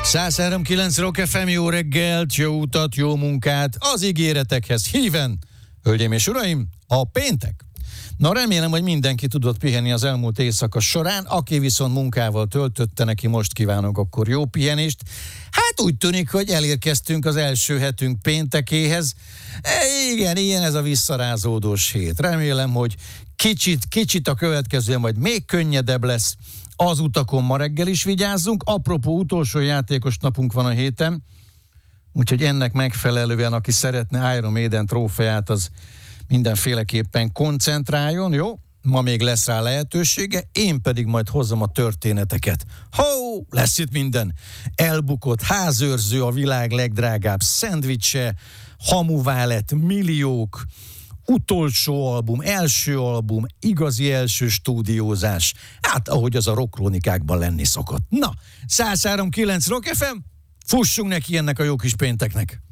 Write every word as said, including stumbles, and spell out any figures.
száz három kilenc Rock ef em, jó reggelt, jó utat, jó munkát, az ígéretekhez híven. Hölgyeim és uraim, a péntek. Na, remélem, hogy mindenki tudott pihenni az elmúlt éjszaka során, aki viszont munkával töltötte, neki most kívánok akkor jó pihenést. Hát úgy tűnik, hogy elérkeztünk az első hetünk péntekéhez. E, igen, ilyen ez a visszarázódós hét. Remélem, hogy kicsit, kicsit a következő majd még könnyedebb lesz. Az utakon ma reggel is vigyázzunk. Apropó, utolsó játékos napunk van a héten, úgyhogy ennek megfelelően, aki szeretne Iron Maiden trófeát, az mindenféleképpen koncentráljon, jó? Ma még lesz rá lehetősége, én pedig majd hozzam a történeteket. Ho, lesz itt minden. Elbukott házőrző, a világ legdrágább szendvicse, hamuvá lett milliók, utolsó album, első album, igazi első stúdiózás. Hát, ahogy az a rockkrónikákban lenni szokott. Na, száz három kilenc Rock ef em, fussunk neki ennek a jó kis pénteknek.